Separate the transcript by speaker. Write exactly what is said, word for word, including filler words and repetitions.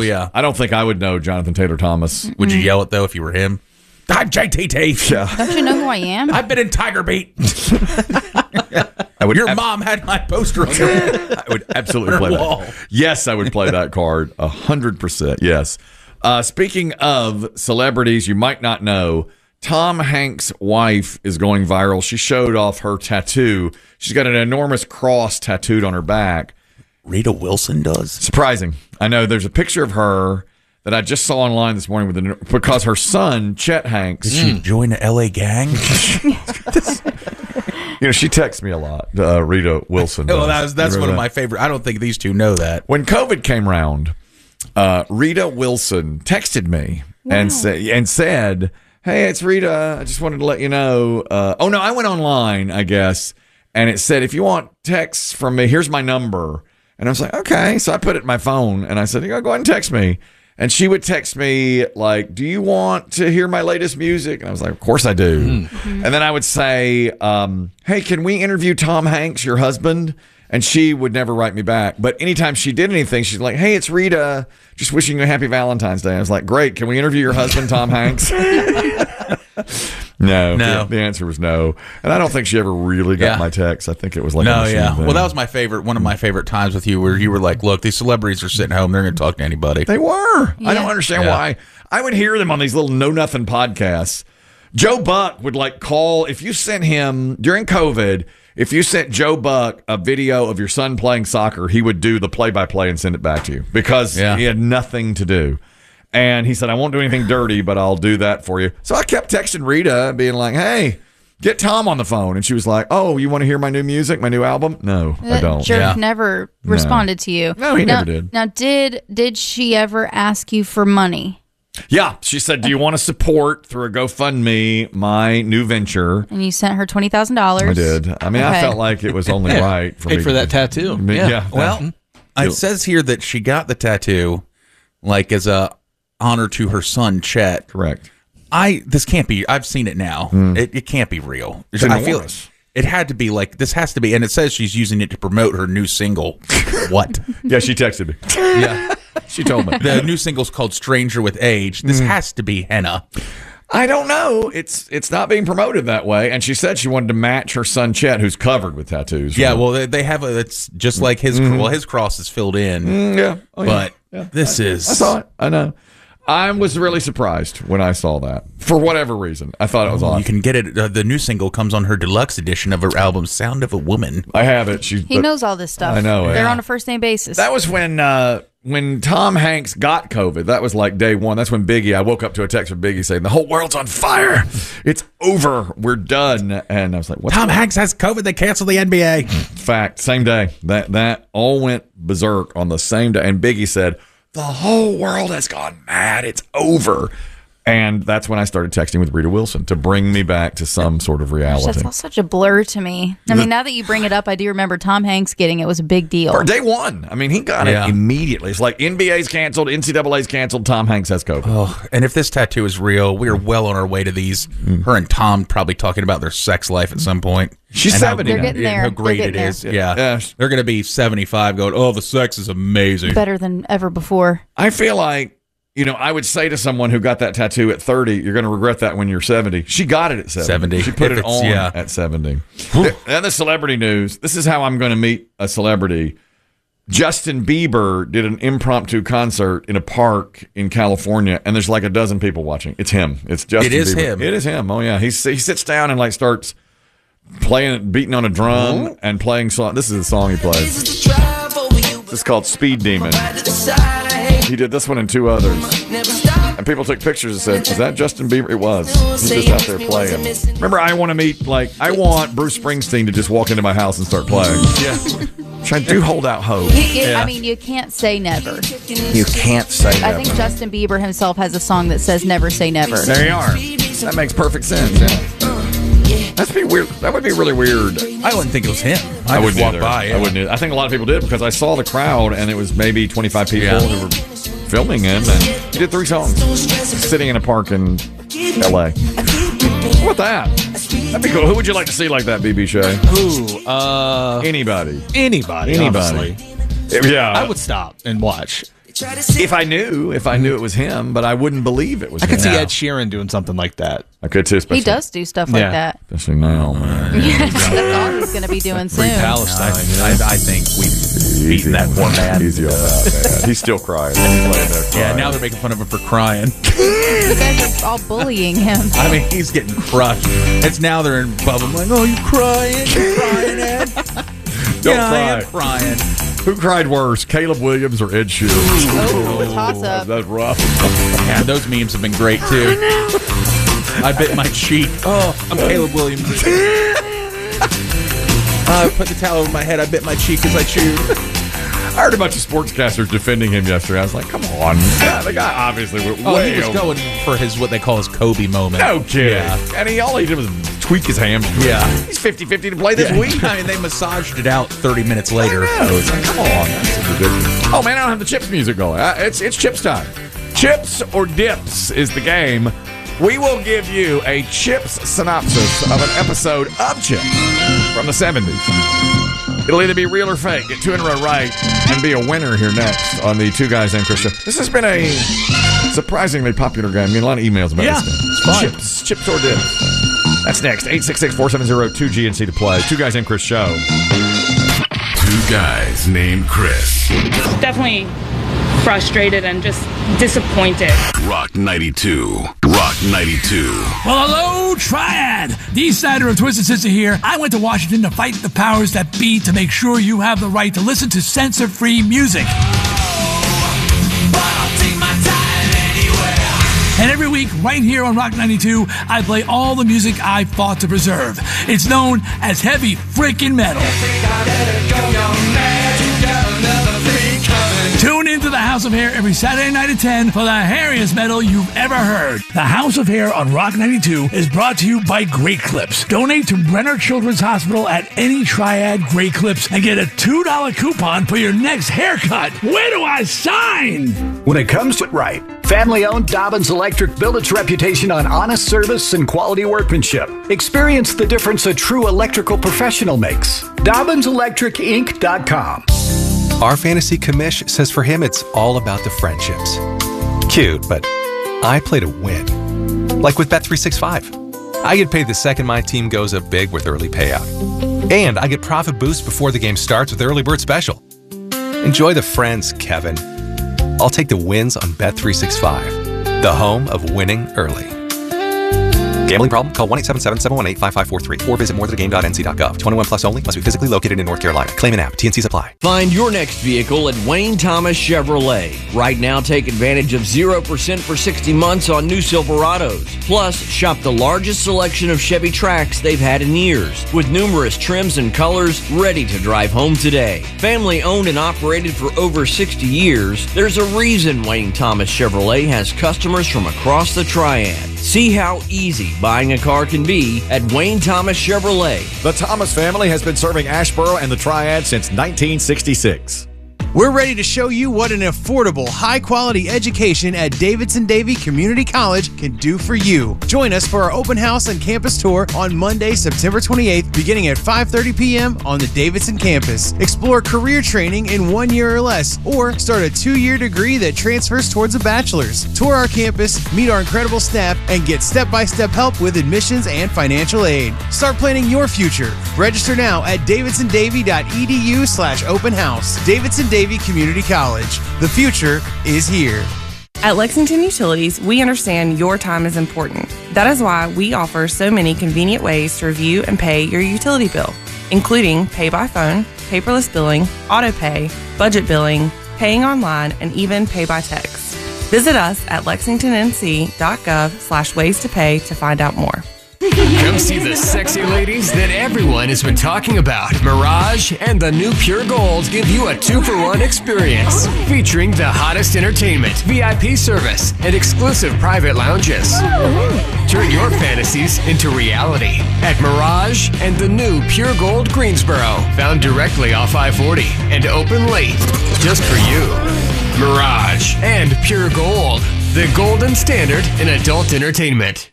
Speaker 1: Oh, yeah.
Speaker 2: I don't think I would know Jonathan Taylor Thomas.
Speaker 1: Mm-mm. Would you yell it, though, if you were him? I'm J T T.
Speaker 2: Yeah.
Speaker 3: Don't you know who I am?
Speaker 1: I've been in Tiger Beat.
Speaker 2: I would
Speaker 1: Your mom had my poster on her.
Speaker 2: I would absolutely play
Speaker 1: wall.
Speaker 2: that. Yes, I would play that card. A hundred percent. Yes. Uh, speaking of celebrities you might not know, Tom Hanks' wife is going viral. She showed off her tattoo. She's got an enormous cross tattooed on her back.
Speaker 1: Rita Wilson does.
Speaker 2: Surprising. I know. There's a picture of her that I just saw online this morning with the, because her son, Chet Hanks.
Speaker 1: Did she join the L A gang?
Speaker 2: You know, she texts me a lot, uh, Rita Wilson.
Speaker 1: Well, that's, that's one of
Speaker 2: that?
Speaker 1: my favorite. I don't think these two know that.
Speaker 2: When COVID came around, uh, Rita Wilson texted me wow. and, sa- and said, hey, it's Rita. I just wanted to let you know. Uh, oh, no, I went online, I guess, and it said, if you want texts from me, here's my number. And I was like, okay. So I put it in my phone, and I said, go ahead and text me. And she would text me like, do you want to hear my latest music? And I was like, of course I do. Mm-hmm. And then I would say, um, hey, can we interview Tom Hanks, your husband? And she would never write me back. But anytime she did anything, she's like, hey, it's Rita. Just wishing you a happy Valentine's Day. I was like, great. Can we interview your husband, Tom Hanks? No.
Speaker 1: No.
Speaker 2: The, the answer was no. And I don't think she ever really got
Speaker 1: Yeah.
Speaker 2: my text. I think it was like
Speaker 1: No,
Speaker 2: a machine
Speaker 1: yeah.
Speaker 2: thing.
Speaker 1: Well, that was my favorite, one of my favorite times with you where you were like, look, these celebrities are sitting home. They're going to talk to anybody.
Speaker 2: They were.
Speaker 3: Yeah.
Speaker 2: I don't understand
Speaker 1: Yeah.
Speaker 2: why. I would hear them on these little know-nothing podcasts. Joe Buck would like call, if you sent him during COVID, if you sent Joe Buck a video of your son playing soccer, he would do the play-by-play and send it back to you because
Speaker 1: Yeah.
Speaker 2: he had nothing to do. And he said, I won't do anything dirty, but I'll do that for you. So I kept texting Rita, being like, hey, get Tom on the phone. And she was like, oh, you want to hear my new music, my new album? No, I
Speaker 3: That
Speaker 2: don't.
Speaker 3: jerk
Speaker 1: Yeah.
Speaker 3: never responded to you.
Speaker 2: No, he
Speaker 3: now,
Speaker 2: never did.
Speaker 3: Now, did did she ever ask you for money?
Speaker 2: Yeah, she said, do you want to support through a GoFundMe my new venture?
Speaker 3: And you sent her twenty thousand dollars.
Speaker 2: I did. I mean, I
Speaker 3: Okay.
Speaker 2: felt like it was only
Speaker 4: Yeah.
Speaker 2: right for
Speaker 4: Paid
Speaker 2: me
Speaker 4: for
Speaker 2: to-
Speaker 4: that tattoo.
Speaker 2: I mean,
Speaker 4: Yeah.
Speaker 2: yeah.
Speaker 1: Well, it says here that she got the tattoo like as a honor to her son, Chet.
Speaker 2: Correct.
Speaker 1: I this can't be. I've seen it now. It, it can't be real.
Speaker 2: It's
Speaker 1: I feel
Speaker 2: enormous.
Speaker 1: it had to be like this. Has to be, and it says she's using it to promote her new single. What?
Speaker 2: Yeah, she texted me.
Speaker 1: Yeah,
Speaker 2: She told me.
Speaker 1: the new single's called "Stranger with Age." This has to be henna.
Speaker 2: I don't know. It's it's not being promoted that way. And she said she wanted to match her son Chet, who's covered with tattoos.
Speaker 1: Yeah, well, they, they have a. It's just like his. Well, his cross is filled in,
Speaker 2: Mm, yeah. Oh, yeah.
Speaker 1: but
Speaker 2: Yeah.
Speaker 1: this is.
Speaker 2: I saw it. I know. I was really surprised when I saw that. For whatever reason, I thought it was
Speaker 1: You
Speaker 2: odd.
Speaker 1: can get it. Uh, the new single comes on her deluxe edition of her album "Sound of a Woman."
Speaker 2: I have it. She.
Speaker 3: He knows all this stuff.
Speaker 2: I know it.
Speaker 3: They're
Speaker 2: Yeah.
Speaker 3: on a first name basis.
Speaker 2: That was when uh, when Tom Hanks got COVID. That was like day one. That's when Biggie. I woke up to a text from Biggie saying, "The whole world's on fire. It's over. We're done." And I was like, "What?"
Speaker 1: Tom Hanks has COVID. They canceled the N B A.
Speaker 2: Fact. Same day. That that all went berserk on the same day. And Biggie said, "The whole world has gone mad. It's over." And that's when I started texting with Rita Wilson to bring me back to some sort of reality.
Speaker 3: That's all such a blur to me. I mean, now that you bring it up, I do remember Tom Hanks getting it was a big deal.
Speaker 2: For day one. I mean, he got
Speaker 1: Yeah.
Speaker 2: it immediately. It's like N B A's canceled, N C double A's canceled, Tom Hanks has COVID.
Speaker 1: Oh, and if this tattoo is real, we are well on our way to these. Her and Tom probably talking about their sex life at some point.
Speaker 2: She's
Speaker 1: And how-
Speaker 2: seventy
Speaker 3: They're
Speaker 2: now.
Speaker 3: getting there.
Speaker 1: How great
Speaker 3: They're
Speaker 1: it
Speaker 3: getting
Speaker 1: is.
Speaker 3: there.
Speaker 1: Yeah.
Speaker 2: Yeah.
Speaker 1: They're going to be seventy-five going, oh, the sex is amazing.
Speaker 3: Better than ever before.
Speaker 2: I feel like, you know, I would say to someone who got that tattoo at thirty, you're going to regret that when you're seventy. She got it at seventy.
Speaker 1: seventy.
Speaker 2: She put
Speaker 1: If
Speaker 2: it
Speaker 1: it's-
Speaker 2: on
Speaker 1: yeah.
Speaker 2: at seventy. And the celebrity news. This is how I'm going to meet a celebrity. Justin Bieber did an impromptu concert in a park in California, and there's like a dozen people watching. It's him. It's Justin
Speaker 1: It is
Speaker 2: Bieber.
Speaker 1: him.
Speaker 2: It is him. Oh, yeah. He's, he sits down and like starts playing, beating on a drum and playing song. This is the song he plays. This is called Speed Demon. He did this one and two others. And people took pictures and said, is that Justin Bieber? It was. He's just out there playing. Remember, I want to meet, like, I want Bruce Springsteen to just walk into my house and start playing.
Speaker 1: Yeah.
Speaker 2: Which I do hold out hope.
Speaker 3: You-
Speaker 1: Yeah.
Speaker 3: I mean, you can't say never.
Speaker 2: You can't say
Speaker 3: I think Justin Bieber himself has a song that says "Never Say Never."
Speaker 2: There you are. That makes perfect sense. Yeah. That'd be weird. That would be really weird.
Speaker 1: I wouldn't think it was him. I,
Speaker 2: I
Speaker 1: just
Speaker 2: wouldn't
Speaker 1: walk
Speaker 2: either.
Speaker 1: by.
Speaker 2: I wouldn't either. I think a lot of people did because I saw the crowd and it was maybe twenty-five people
Speaker 1: Yeah.
Speaker 2: who were filming him, and he did three songs sitting in a park in L A. What that? That'd be cool. Who would you like to see like that, B B Shay?
Speaker 4: Ooh, uh,
Speaker 2: Anybody.
Speaker 4: anybody,
Speaker 2: Anybody.
Speaker 4: honestly.
Speaker 2: Yeah.
Speaker 4: I would stop and watch.
Speaker 2: If I knew, if I knew it was him, but I wouldn't believe it was
Speaker 4: I
Speaker 2: him.
Speaker 4: could see
Speaker 2: No.
Speaker 4: Ed Sheeran doing something like that.
Speaker 2: I could too, especially.
Speaker 3: He does do stuff like
Speaker 4: Yeah.
Speaker 3: that.
Speaker 2: Especially now, man.
Speaker 3: That's all he's going to be doing
Speaker 4: Free
Speaker 3: soon.
Speaker 4: Palestine. you know?
Speaker 1: I, I think we've beaten that poor man.
Speaker 2: Easy on that, man. He's still crying. He's playing there
Speaker 1: Yeah,
Speaker 2: crying.
Speaker 1: now they're making fun of him for crying.
Speaker 3: You guys are all bullying him.
Speaker 1: I mean, he's getting crushed. It's now they're in bubble. I'm like, oh, you crying? You crying, Ed?
Speaker 2: Don't
Speaker 1: yeah, I am
Speaker 2: cry.
Speaker 1: crying.
Speaker 2: Who cried worse, Caleb Williams or Ed Sheeran?
Speaker 3: Oh, toss up.
Speaker 2: That's rough.
Speaker 1: Yeah, those memes have been great, too. I bit my cheek. Oh, I'm Caleb Williams. I put the towel over my head. I bit my cheek as I chewed.
Speaker 2: I heard a bunch of sportscasters defending him yesterday. I was like, come on. Yeah, the guy obviously went
Speaker 1: Oh,
Speaker 2: way
Speaker 1: he was
Speaker 2: over.
Speaker 1: going for his, what they call his Kobe moment.
Speaker 2: No kidding.
Speaker 1: Yeah.
Speaker 2: And he all he did was tweak his hamstring.
Speaker 1: Yeah.
Speaker 2: He's fifty-fifty to play this
Speaker 1: Yeah.
Speaker 2: week.
Speaker 1: I mean, they massaged it out thirty minutes later.
Speaker 2: I know. It's like, come on. That's ridiculous. Oh, man, I don't have the Chips music going. Uh, It's, it's Chips time. Chips or Dips is the game. We will give you a Chips synopsis of an episode of Chips from the seventies. It'll either be real or fake. Get two in a row right and be a winner here next on the Two Guys Named Chris show. This has been a surprisingly popular game. I'm getting a lot of emails about
Speaker 4: Yeah,
Speaker 2: this game.
Speaker 4: it's fun.
Speaker 2: Chips, Chips or Dips. That's next. eight six six, four seven zero, two G N C to play. Two Guys Named Chris show.
Speaker 5: Two Guys Named Chris.
Speaker 6: Definitely frustrated and just disappointed.
Speaker 5: Rock ninety-two. Rock ninety-two.
Speaker 7: Well, hello, Triad. The East Sider of Twisted Sister here. I went to Washington to fight the powers that be to make sure you have the right to listen to censor-free music. And every week, right here on Rock ninety-two, I play all the music I fought to preserve. It's known as heavy freaking metal. Tune into the House of Hair every Saturday night at ten for the hairiest metal you've ever heard. The House of Hair on Rock ninety-two is brought to you by Great Clips. Donate to Brenner Children's Hospital at any Triad Great Clips and get a two dollar coupon for your next haircut. Where do I sign?
Speaker 8: When it comes to it right, family-owned Dobbins Electric built its reputation on honest service and quality workmanship. Experience the difference a true electrical professional makes. Dobbins Electric Inc dot com.
Speaker 9: Our fantasy commish says for him it's all about the friendships. Cute, but I play to win. Like with Bet three sixty-five. I get paid the second my team goes up big with early payout. And I get profit boost before the game starts with Early Bird Special. Enjoy the friends, Kevin. I'll take the wins on Bet three sixty-five, the home of winning early. Gambling problem? Call one eight seven seven, seven one eight, five five four three or visit more than a game dot n c dot gov. twenty-one plus only. Must be physically located in North Carolina. Claim an app. T N Cs apply.
Speaker 10: Find your next vehicle at Wayne Thomas Chevrolet. Right now, take advantage of zero percent for sixty months on new Silverados. Plus, shop the largest selection of Chevy Trax they've had in years, with numerous trims and colors ready to drive home today. Family owned and operated for over sixty years, there's a reason Wayne Thomas Chevrolet has customers from across the Triad. See how easy buying a car can be at Wayne Thomas Chevrolet.
Speaker 11: The Thomas family has been serving Asheboro and the Triad since nineteen sixty-six.
Speaker 12: We're ready to show you what an affordable, high-quality education at Davidson Davy Community College can do for you. Join us for our open house and campus tour on Monday, September twenty-eighth, beginning at five thirty p.m. on the Davidson campus. Explore career training in one year or less, or start a two-year degree that transfers towards a bachelor's. Tour our campus, meet our incredible staff, and get step-by-step help with admissions and financial aid. Start planning your future. Register now at davidsondavy.edu slash open house. Davidson Davy Community College. The future is here.
Speaker 13: At Lexington Utilities, we understand your time is important. That is why we offer so many convenient ways to review and pay your utility bill, including pay by phone, paperless billing, auto pay, budget billing, paying online, and even pay by text. Visit us at lexingtonnc.gov slash ways to pay to find out more.
Speaker 14: Come see the sexy ladies that everyone has been talking about. Mirage and the new Pure Gold give you a two-for-one experience featuring the hottest entertainment, V I P service, and exclusive private lounges. Turn your fantasies into reality at Mirage and the new Pure Gold Greensboro, found directly off I forty and open late just for you. Mirage and Pure Gold, the golden standard in adult entertainment.